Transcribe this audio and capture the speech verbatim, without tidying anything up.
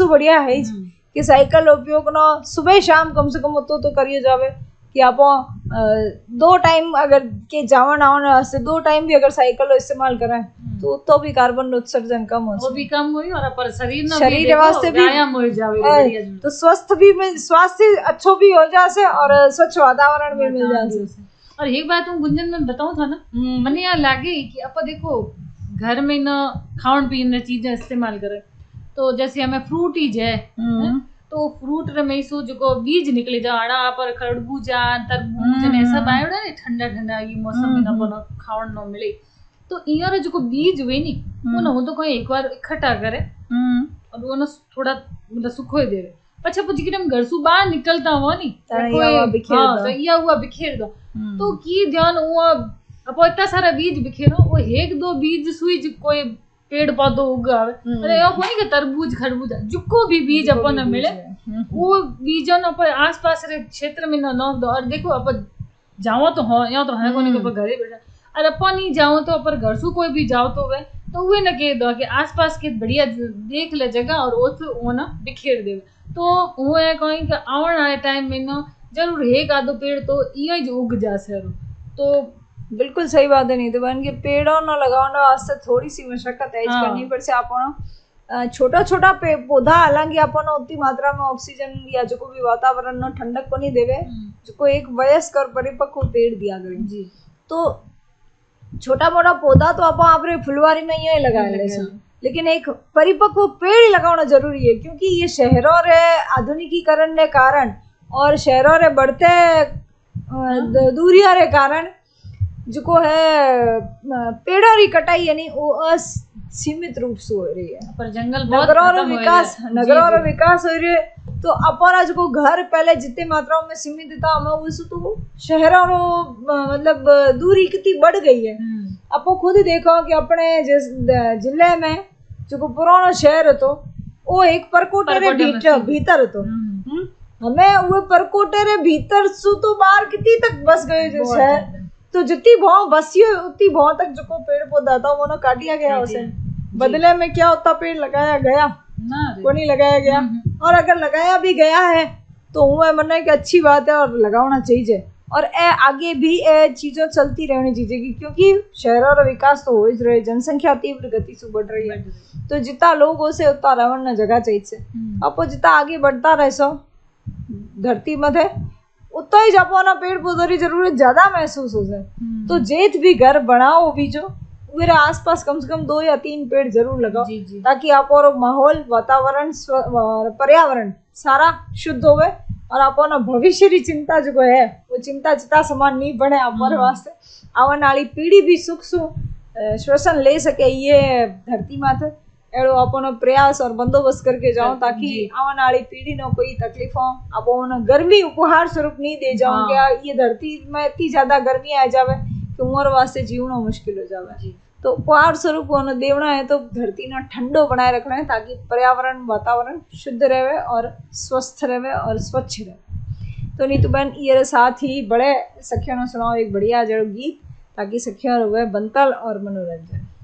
सबसे बढ़िया है कि साइकिल उपयोग ना सुबह शाम कम से कम तो तो करिए जावे कि आप दो टाइम अगर के जावन आवन वास्ते दो टाइम भी अगर साइकिल इस्तेमाल करें तो तो भी कार्बन उत्सर्जन कम हो वो भी कम हुई और पर शरीर ना शरीर वास्ते भी व्यायाम हो जावे तो स्वस्थ भी में स्वास्थ्य अच्छो भी हो जासे और स्वच्छ वातावरण भी मिल जासे। और एक बात हूँ गुंजन में बताऊं था ना, मने यहाँ लागे कि आप देखो घर में ना खावन पीन चीजें इस्तेमाल करें तो जैसे हमें फ्रूट ही है तो फ्रूट रे में सो जो बीज निकले जा आड़ा पर खरबूजा तरबूज ने सब आयो ने ठंडा ठंडा ये मौसम में ना खावन न मिले तो इया रे जो बीज हुए नी वो ना हो तो कोई एक बार इकट्ठा करे और वो ना थोड़ा मतलब सुखो देवे अच्छा पुजी कि हम घर सु बाहर निकलता हो नी कोई हां तो इया हुआ बिखेर दो तो की ध्यान हुआ अब इतना सारा बीज बिखेरो वो एक दो बीज सुई कोई पेड़ पौधो उगावे अरे यो कोनी के तरबूज खरबूजा जुको भी बीज अपन मिले वो बीजन अपन आसपास रे क्षेत्र में न न और देखो अपन जाओ तो हो या तो है कोनी के घरे बैठा और अपन ही जाओ तो अपन घर सु कोई भी जाओ तो वे तो वे न कह दो कि आसपास के बढ़िया देख ले जगह और वो वो ना बिखेर देवे तो वो है कोई के आवन वाले टाइम में न जरूर एक आधो पेड़ तो इयो जो उग जासे तो बिल्कुल सही बात है नहीं तो बन के पेड़ों न लगाने वास्ते थोड़ी सी मशक्कत है हाँ। करनी पड़ से आप छोटा छोटा पौधा हालांकि अपन उतनी मात्रा में ऑक्सीजन या जो भी वातावरण न ठंडक को नहीं देवे जो एक वयस्क और परिपक्व पेड़ दिया गए जी तो छोटा मोटा पौधा तो आप आप फुलवारी में ही लगा ले लेकिन एक परिपक्व पेड़ ही लगाना जरूरी है क्योंकि ये शहरों रे आधुनिकीकरण के कारण और शहरों रे बढ़ते दूरिया रे कारण जो है पेड़ों की कटाई यानी वो असीमित रूप से हो रही है पर जंगल नगरों रो विकास नगरों रो विकास हो रही है तो अपना जो घर पहले जितने मात्राओं में सीमित था हमें उस तो शहरों रो मतलब दूरी कितनी बढ़ गई है। आपको खुद ही देखो कि अपने जिस जिले में जो पुराना शहर तो वो एक परकोटे रे भीतर भीतर तो हमें वो परकोटे रे भीतर सु तो बाहर कितनी तक बस गए जो शहर तो जितनी भाव बसी हो उतनी भाव तक जो को पेड़ पौधा था वो ना काटिया गया उसे बदले में क्या होता पेड़ लगाया गया को नहीं लगाया गया और अगर लगाया भी गया है तो वो मन की अच्छी बात है और लगाना चाहिए और ए आगे भी ए चीजों चलती रहनी चाहिए क्योंकि शहरों का विकास तो हो ही रहे जनसंख्या तीव्र गति से बढ़ रही है तो जितना लोग हो से उतना रहना जगह चाहिए आप जितना आगे बढ़ता रह सो धरती मध्य उतना ही जापाना पेड़ पौधों की जरूरत ज्यादा महसूस हो जाए तो जेठ भी घर बनाओ भी जो मेरे आसपास कम से कम दो या तीन पेड़ जरूर लगाओ जी जी। ताकि आप और माहौल वातावरण पर्यावरण सारा शुद्ध होवे और आप भविष्य की चिंता जो है वो चिंता जितना समान नहीं बने हमारे वास्ते आने वाली पीढ़ी भी सुख सु श्वसन ले सके ये धरती माथे एड़ो अपन प्रयास और बंदोबस्त करके जाओ ताकि आने वाली पीढ़ी न कोई तकलीफ हो अपन गर्मी उपहार स्वरूप नहीं दे जाओ क्या ये धरती में इतनी ज्यादा गर्मी आ जावे कि उम्र वास्ते जीवना मुश्किल हो जावे तो उपहार स्वरूप उन्हें देवना है तो धरती ना ठंडो बनाए रखना है ताकि पर्यावरण वातावरण शुद्ध रहे और स्वस्थ रहे और स्वच्छ रहे। तो नीतू बहन ये साथ ही बड़े सखियों ने सुनाओ एक बढ़िया जड़ो गीत ताकि सखियों रहे बंतल और मनोरंजन।